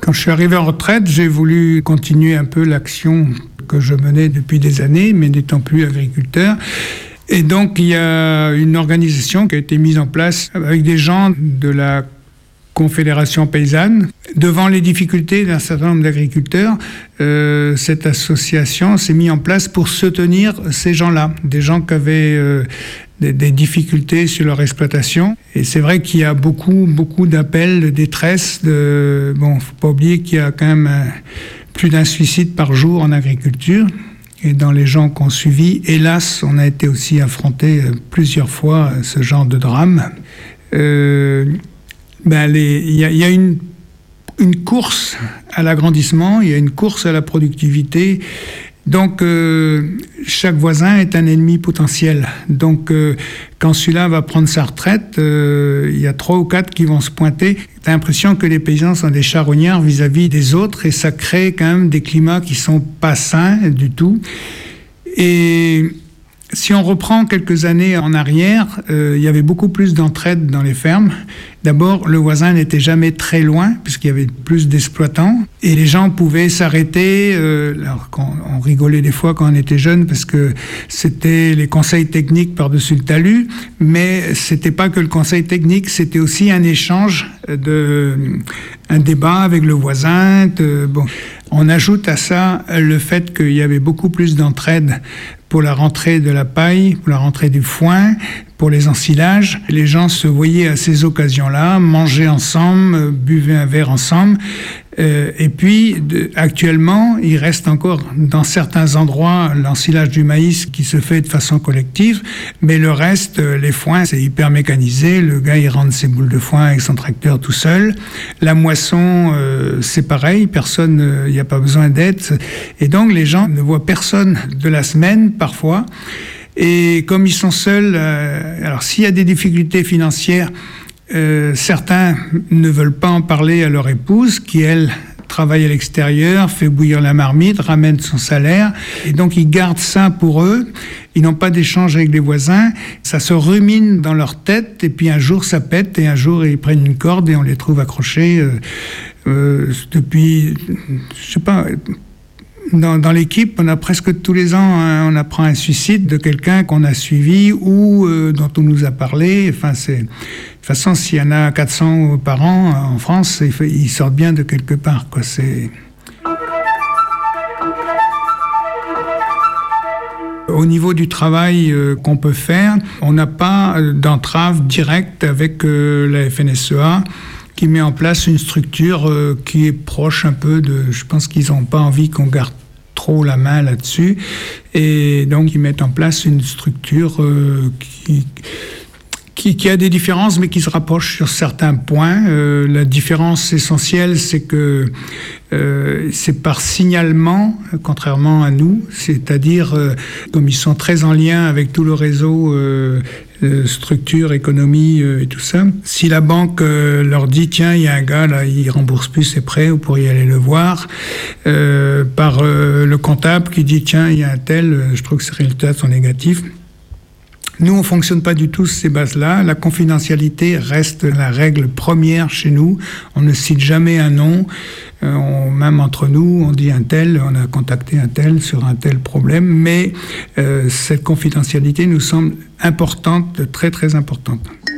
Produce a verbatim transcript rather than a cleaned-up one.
Quand je suis arrivé en retraite, j'ai voulu continuer un peu l'action que je menais depuis des années, mais n'étant plus agriculteur. Et donc, il y a une organisation qui a été mise en place avec des gens de la Confédération paysanne. Devant les difficultés d'un certain nombre d'agriculteurs, euh, cette association s'est mise en place pour soutenir ces gens-là, des gens qui avaient euh, des, des difficultés sur leur exploitation. Et c'est vrai qu'il y a beaucoup, beaucoup d'appels de détresse. De... Bon, faut pas oublier qu'il y a quand même un, plus d'un suicide par jour en agriculture. Et dans les gens qu'on suivi, hélas, on a été aussi affronté plusieurs fois à ce genre de drame. Euh, ben les, il y a, il y a une, une course à l'agrandissement, il y a une course à la productivité. Donc, euh, chaque voisin est un ennemi potentiel. Donc, euh, quand celui-là va prendre sa retraite, euh, il y a trois ou quatre qui vont se pointer. T'as l'impression que les paysans sont des charognards vis-à-vis des autres et ça crée quand même des climats qui sont pas sains du tout. Et si on reprend quelques années en arrière, euh, il y avait beaucoup plus d'entraide dans les fermes. D'abord, le voisin n'était jamais très loin, puisqu'il y avait plus d'exploitants. Et les gens pouvaient s'arrêter. Euh, alors, quand, on rigolait des fois quand on était jeune, parce que c'était les conseils techniques par-dessus le talus. Mais c'était pas que le conseil technique, c'était aussi un échange, de, un débat avec le voisin. De, bon. On ajoute à ça le fait qu'il y avait beaucoup plus d'entraide pour la rentrée de la paille, pour la rentrée du foin, pour les ensilages. Les gens se voyaient à ces occasions-là, mangeaient ensemble, buvaient un verre ensemble. Euh, et puis, de, actuellement, il reste encore dans certains endroits l'ensilage du maïs qui se fait de façon collective, mais le reste, les foins, c'est hyper mécanisé. Le gars, il rentre ses boules de foin avec son tracteur tout seul. La moisson, euh, c'est pareil, personne, il euh, n'y a pas besoin d'aide. Et donc, les gens ne voient personne de la semaine, parfois. Et comme ils sont seuls, euh, alors s'il y a des difficultés financières, euh, certains ne veulent pas en parler à leur épouse, qui elle travaille à l'extérieur, fait bouillir la marmite, ramène son salaire, et donc ils gardent ça pour eux. Ils n'ont pas d'échange avec les voisins, ça se rumine dans leur tête, et puis un jour ça pète, et un jour ils prennent une corde et on les trouve accrochés euh, euh, depuis, je sais pas. Dans, dans l'équipe, on a presque tous les ans, hein, on apprend un suicide de quelqu'un qu'on a suivi ou euh, dont on nous a parlé. Enfin, c'est, de toute façon, s'il y en a quatre cents par an en France, il faut, ils sortent bien de quelque part, quoi. C'est... Au niveau du travail euh, qu'on peut faire, on n'a pas d'entrave directe avec euh, la F N S E A, qui met en place une structure euh, qui est proche un peu de... Je pense qu'ils n'ont pas envie qu'on garde trop la main là-dessus. Et donc, ils mettent en place une structure euh, qui, qui, qui a des différences, mais qui se rapproche sur certains points. Euh, la différence essentielle, c'est que euh, c'est par signalement, contrairement à nous. C'est-à-dire, euh, comme ils sont très en lien avec tout le réseau... Euh, Euh, structure, économie euh, et tout ça. Si la banque euh, leur dit, tiens, il y a un gars, là, il rembourse plus ses prêts, vous pourriez aller le voir, euh, par euh, le comptable qui dit, tiens, il y a un tel, euh, je trouve que ces résultats sont négatifs. Nous, on ne fonctionne pas du tout sur ces bases-là. La confidentialité reste la règle première chez nous. On ne cite jamais un nom. Euh, on, même entre nous, on dit un tel, on a contacté un tel sur un tel problème. Mais euh, cette confidentialité nous semble importante, très très importante.